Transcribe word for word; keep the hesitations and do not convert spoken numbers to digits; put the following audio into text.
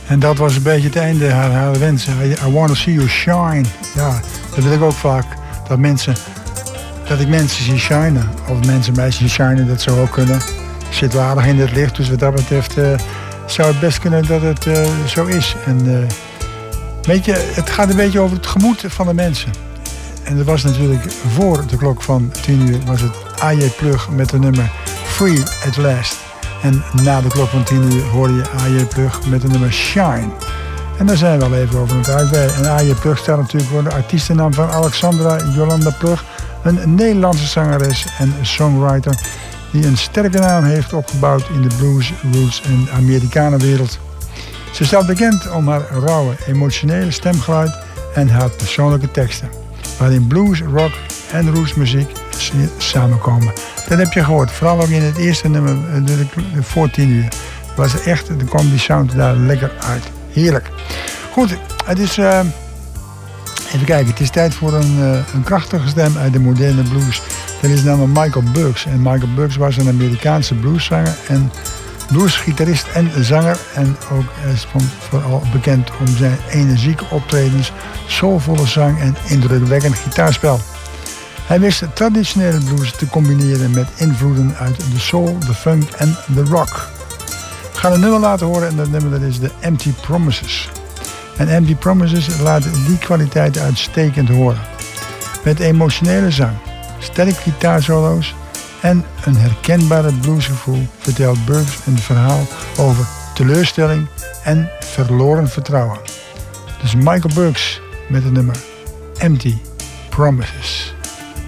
En dat was een beetje het einde haar, haar wensen. I, I want to see you shine. Ja, dat wil ik ook vaak. Dat mensen, dat ik mensen zie shinen. Of mensen mij zien shinen, dat zou ook kunnen. Ik zit wel aardig in het licht, dus wat dat betreft uh, zou het best kunnen dat het uh, zo is. En uh, weet je, het gaat een beetje over het gemoed van de mensen. En dat was natuurlijk voor de klok van tien uur was het A J Plug met de nummer Free at Last. En na de klok van tien uur hoorde je A J Plug met de nummer Shine. En daar zijn we al even over aan het uitweiden. En A J Plug staat natuurlijk voor de artiestennaam van Alexandra Jolanda Plug. Een Nederlandse zangeres en songwriter die een sterke naam heeft opgebouwd in de blues, roots en Amerikanenwereld. Ze staat bekend om haar rauwe, emotionele stemgeluid en haar persoonlijke teksten, waarin blues, rock en rootsmuziek samenkomen. Dat heb je gehoord, vooral ook in het eerste nummer, de, de, de voor tien uur. Was er echt, dan kwam die sound daar lekker uit. Heerlijk. Goed, het is, uh, even kijken, het is tijd voor een, uh, een krachtige stem uit de moderne blues. Dat is namelijk Michael Bugs. En Michael Bugs was een Amerikaanse blueszanger en bluesgitarist en zanger. En ook is vooral bekend om zijn energieke optredens, soulvolle zang en indrukwekkend gitaarspel. Hij wist de traditionele blues te combineren met invloeden uit de soul, de funk en de rock. We gaan een nummer laten horen en dat nummer dat is de Empty Promises. En Empty Promises laat die kwaliteit uitstekend horen. Met emotionele zang, sterke gitaarsolo's en een herkenbare bluesgevoel vertelt Bugs een verhaal over teleurstelling en verloren vertrouwen. Dus Michael Bugs met het nummer Empty Promises.